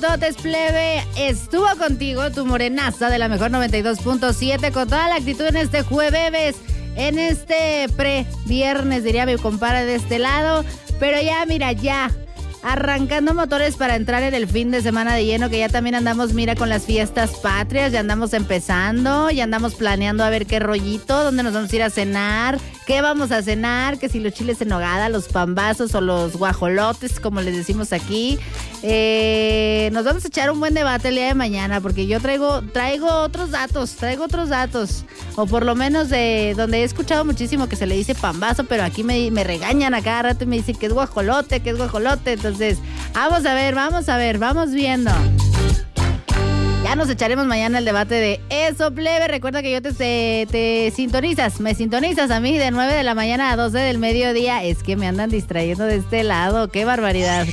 saludotes, plebe. Estuvo contigo tu morenaza de la mejor 92.7 con toda la actitud en este jueves, en este pre-viernes, diría mi compadre de este lado. Pero ya, mira, ya arrancando motores para entrar en el fin de semana de lleno, que ya también andamos, mira, con las fiestas patrias, ya andamos empezando, ya andamos planeando a ver qué rollito, dónde nos vamos a ir a cenar, qué vamos a cenar, que si los chiles en nogada, los pambazos o los guajolotes, como les decimos aquí. Nos vamos a echar un buen debate el día de mañana, porque yo traigo otros datos, o por lo menos de donde he escuchado muchísimo que se le dice pambazo, pero aquí me regañan a cada rato y me dicen que es guajolote, entonces vamos a ver, vamos viendo. Ya nos echaremos mañana el debate de eso, plebe. Recuerda que yo te sintonizas, me sintonizas a mí de 9 de la mañana a 12 del mediodía. Es que me andan distrayendo de este lado. ¡Qué barbaridad!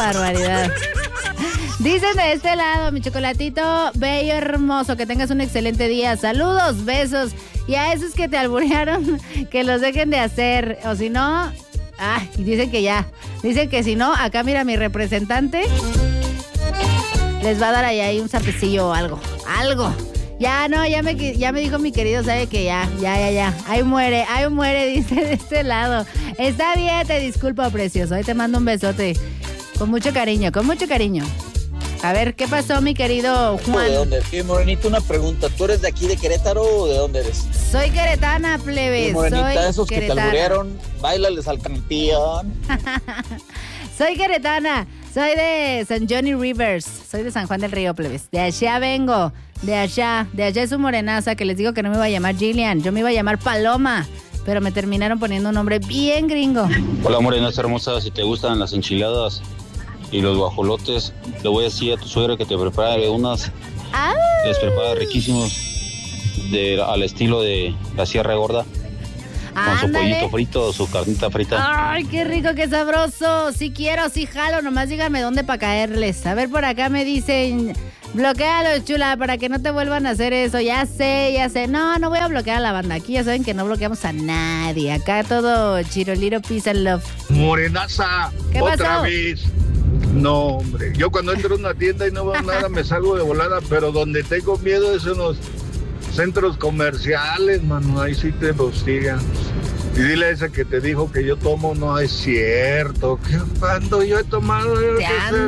Dicen de este lado, mi chocolatito bello, hermoso, que tengas un excelente día. Saludos, besos. Y a esos que te alburearon, que los dejen de hacer. O si no, y dicen que ya. Dicen que si no, acá mira mi representante. Les va a dar ahí un zapecillo o algo. Ya me dijo mi querido, sabe que ya. Ahí muere, dice de este lado. Está bien, te disculpo, precioso. Ahí te mando un besote. Con mucho cariño. A ver, ¿qué pasó, mi querido Juan? ¿De dónde? Sí, Morenita, una pregunta. ¿Tú eres de aquí, de Querétaro, o de dónde eres? Soy queretana, plebe. Sí, Morenita, soy esos queretana. Que te alburearon, báilales al campeón. Soy queretana. Soy de San Johnny Rivers. Soy de San Juan del Río, plebes. De allá vengo. De allá es su morenaza, que les digo que no me iba a llamar Gillian. Yo me iba a llamar Paloma. Pero me terminaron poniendo un nombre bien gringo. Hola, morenaza hermosa. Si te gustan las enchiladas y los guajolotes, le voy a decir a tu suegra que te prepare unas. Les prepara riquísimos al estilo de la Sierra Gorda. Con su pollito frito, su carnita frita. ¡Ay, qué rico, qué sabroso! Sí quiero, sí jalo, nomás díganme dónde para caerles. A ver, por acá me dicen, bloquéalo, chula, para que no te vuelvan a hacer eso. Ya sé. No voy a bloquear a la banda. Aquí ya saben que no bloqueamos a nadie. Acá todo chiroliro, peace and love. Morenaza, ¿qué otra pasó? vez. No, hombre, yo cuando entro a una tienda y no veo nada me salgo de volada, pero donde tengo miedo es en los centros comerciales, mano, ahí sí te hostigan. Y dile a esa que te dijo que yo tomo, no es cierto. ¿Qué cuando yo he tomado? Te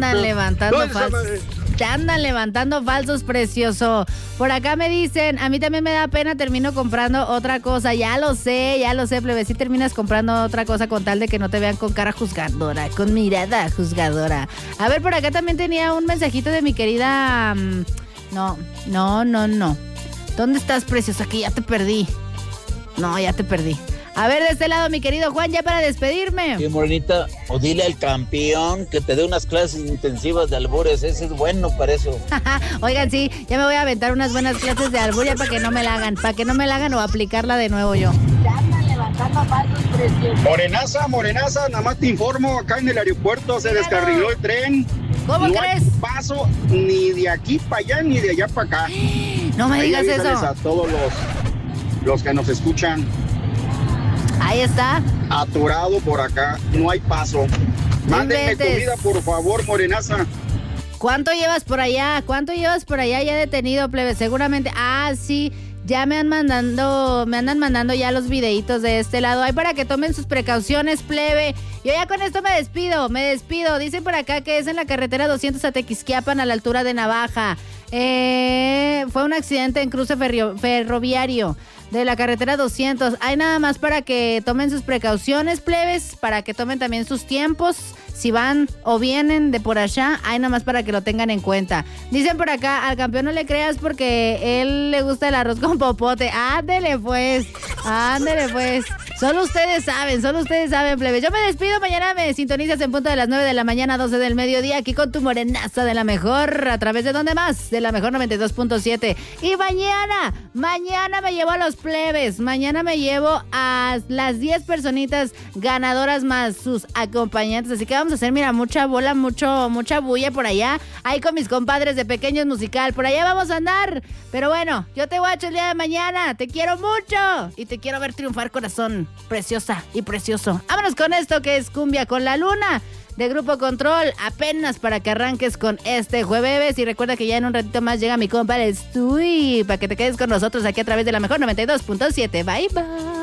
andan levantando falsos, precioso. Por acá me dicen, a mí también me da pena, termino comprando otra cosa. Ya lo sé, plebe, si terminas comprando otra cosa con tal de que no te vean con cara juzgadora, con mirada juzgadora. A ver, por acá también tenía un mensajito de mi querida... No. ¿Dónde estás, preciosa? Que ya te perdí. No, ya te perdí. A ver, de este lado, mi querido Juan, ya para despedirme. Sí, Morenita, o dile al campeón que te dé unas clases intensivas de albures. Ese es bueno para eso. Oigan, sí, ya me voy a aventar unas buenas clases de albur ya para que no me la hagan, o aplicarla de nuevo yo. Morenaza, nada más te informo, acá en el aeropuerto se descarriló el tren. ¿Cómo crees? No hay paso ni de aquí para allá ni de allá para acá. No me digas eso. A todos los que nos escuchan. Ahí está. Atorado por acá, no hay paso. Mándenme comida, por favor, Morenaza. ¿Cuánto llevas por allá? Ya detenido, plebe? Seguramente. Sí. Ya me andan mandando ya los videitos de este lado. Ay, para que tomen sus precauciones, plebe. Yo ya con esto me despido. Dicen por acá que es en la carretera 200 a Tequisquiapan, a la altura de Navaja. Fue un accidente en cruce ferroviario de la carretera 200. Hay nada más para que tomen sus precauciones, plebes, para que tomen también sus tiempos. Si van o vienen de por allá, hay nada más para que lo tengan en cuenta. Dicen por acá, al campeón no le creas porque él le gusta el arroz con popote. Ándele pues. Solo ustedes saben, plebe. Yo me despido, mañana me sintonizas en punto de las 9 de la mañana, 12 del mediodía, aquí con tu morenaza de la mejor, a través de ¿dónde más? De la mejor 92.7. Y mañana me llevo a los plebes. Mañana me llevo a las 10 personitas ganadoras más sus acompañantes. Así que vamos a hacer, mira, mucha bola, mucha bulla por allá. Ahí con mis compadres de Pequeños Musical. Por allá vamos a andar. Pero bueno, yo te guacho el día de mañana. Te quiero mucho. Y te quiero ver triunfar, corazón. Preciosa y precioso. Vámonos con esto que es Cumbia con la Luna. de Grupo Control, apenas para que arranques con este jueves. Y recuerda que ya en un ratito más llega mi compa el Stuy, para que te quedes con nosotros aquí a través de la mejor 92.7. Bye, bye.